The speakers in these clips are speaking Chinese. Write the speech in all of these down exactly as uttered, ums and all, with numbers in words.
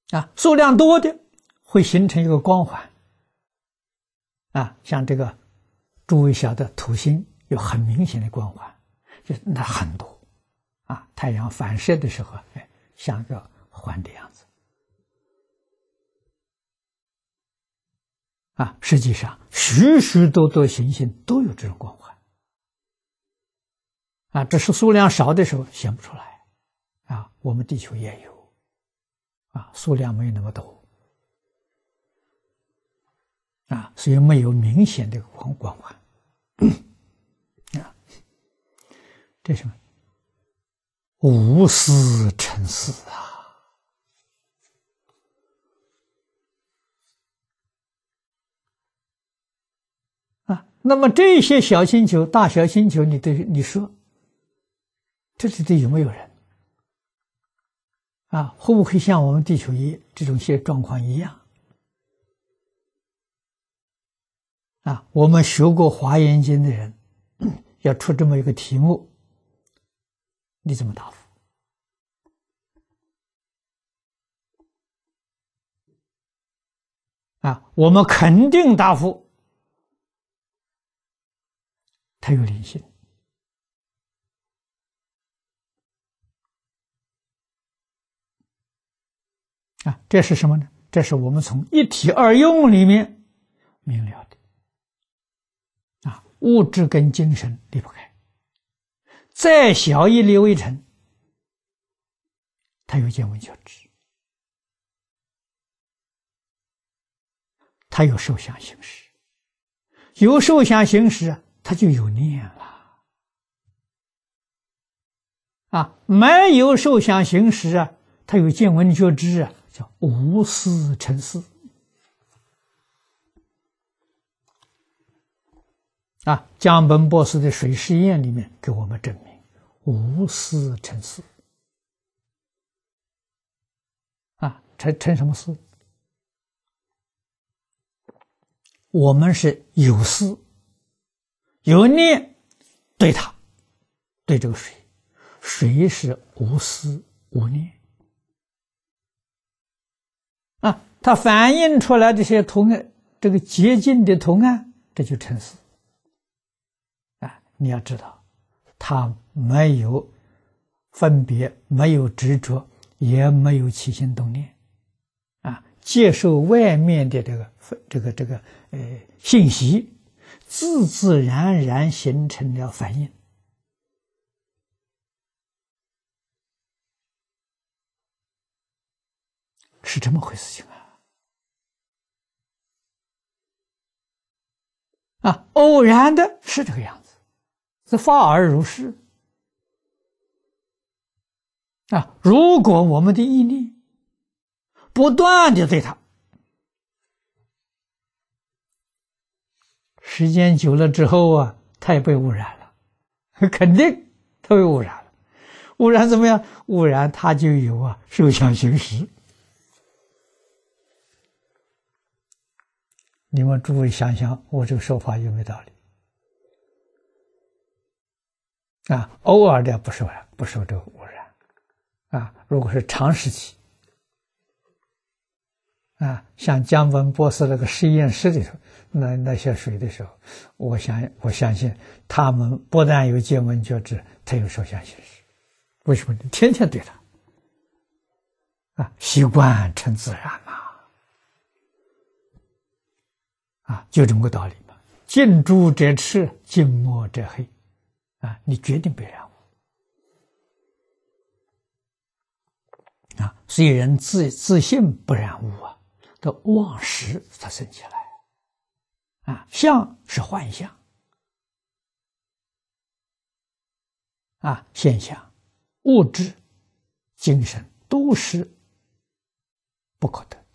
啊，数量多的会形成一个光环。啊，像这个诸位晓得土星有很明显的光环，就那很多啊，太阳反射的时候，哎，像个环的样子。啊，实际上许许多多行星都有这种光环。啊，只是数量少的时候显不出来。啊，我们地球也有。啊，数量没有那么多。啊，所以没有明显的光光环。啊，这是什么？无私成事啊！啊，那么这些小星球、大小星球，你对你说，这里头有没有人？啊，会不会像我们地球一这种些状况一样？啊，我们学过《华严经》的人，要出这么一个题目，你怎么答复？啊，我们肯定答复，它有灵性。啊，这是什么呢？这是我们从一体二用里面明了的。啊，物质跟精神离不开，再小一粒微尘，它有见闻觉知，它有受想行识，有受想行识，它就有念了。啊，没有受想行识啊，它有见闻觉知啊，叫无私成事。啊，江本博士的水试验里面给我们证明，无私成事。啊，成成什么事？我们是有思有念对它，对这个水，水是无思无念。啊，它反映出来这些图案，这个洁净的图案，这就成事。啊，你要知道，它没有分别，没有执着，也没有起心动念，啊，接受外面的这个这个这个呃信息，自自然然形成了反应。是这么回事情啊！啊，偶然的是这个样子，是法而如是。啊，如果我们的意念不断的对它，时间久了之后啊，它也被污染了，肯定它被污染了。污染怎么样？污染它就有啊受想行识。你们诸位想想，我这个说法有没有道理？啊，偶尔的不受不受这个污染，啊，如果是长时期，啊，像江本博士那个实验室里头那那些水的时候，我想我相信他们不但有见闻觉知，他有受想行识。为什么？天天对他，啊，习惯成自然嘛。啊，就这么个道理嘛。近朱者赤，近墨者黑。啊，你决定被染污。啊，虽然自自信不染污啊，的妄识它生起来。啊，相是幻象。啊，现象、物质、精神都是不可得。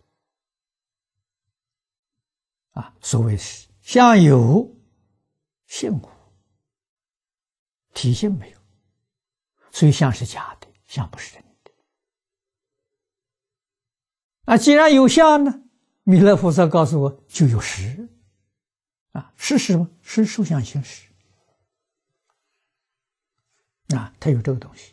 啊，所谓是相有性无，体性没有，所以相是假的，相不是真的。啊，既然有相呢，弥勒菩萨告诉我就有实。啊，实是什么？实受想行识。啊，它有这个东西。